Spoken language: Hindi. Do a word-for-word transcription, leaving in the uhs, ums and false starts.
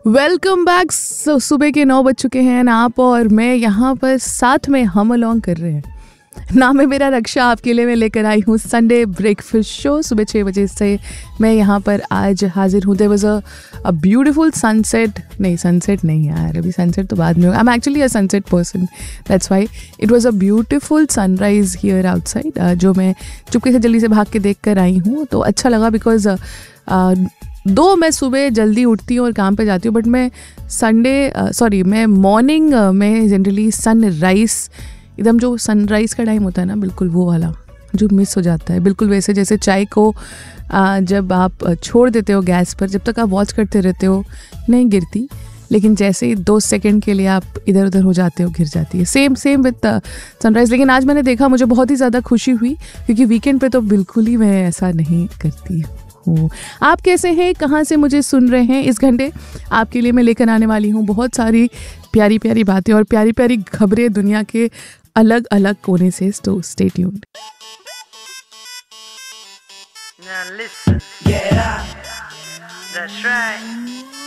Welcome back. सुबह के नौ बज चुके हैं ना, आप और मैं यहाँ पर साथ में हम अलोंग कर रहे हैं। नाम है मेरा रक्षा, आपके लिए मैं लेकर आई हूँ संडे ब्रेकफास्ट शो। सुबह छः बजे से मैं यहाँ पर आज हाजिर हूँ। There was a beautiful sunset, नहीं सनसेट नहीं यार, अभी सनसेट तो बाद में होगा। I am actually a sunset person, that's why it was a beautiful sunrise here outside, जो मैं चुपके से जल्दी से भाग के देख कर आई हूँ। तो अच्छा लगा बिकॉज दो मैं सुबह जल्दी उठती हूँ और काम पे जाती हूँ, बट मैं संडे सॉरी मैं मॉर्निंग में जनरली सनराइज, एकदम जो सनराइज का टाइम होता है ना, बिल्कुल वो वाला जो मिस हो जाता है। बिल्कुल वैसे जैसे चाय को आ, जब आप छोड़ देते हो गैस पर, जब तक आप वॉच करते रहते हो नहीं गिरती, लेकिन जैसे ही दो सेकंड के लिए आप इधर उधर हो जाते हो गिर जाती है। Same same with sunrise. लेकिन आज मैंने देखा, मुझे बहुत ही ज़्यादा खुशी हुई, क्योंकि वीकेंड पे तो बिल्कुल ही मैं ऐसा नहीं करती हूँ। आप कैसे हैं, कहाँ से मुझे सुन रहे हैं? इस घंटे आपके लिए मैं लेकर आने वाली हूँ बहुत सारी प्यारी प्यारी बातें और प्यारी प्यारी खबरें दुनिया के अलग अलग कोने से। तो stay tuned. Now listen, get up, that's right.